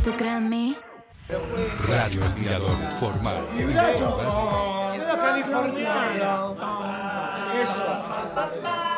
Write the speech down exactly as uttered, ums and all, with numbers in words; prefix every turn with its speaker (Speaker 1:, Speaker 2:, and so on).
Speaker 1: ¿Tú crees en mí?
Speaker 2: Radio El Mirador, formal.
Speaker 3: ¡Cuidado! ¡Cuidado californiano! Eso.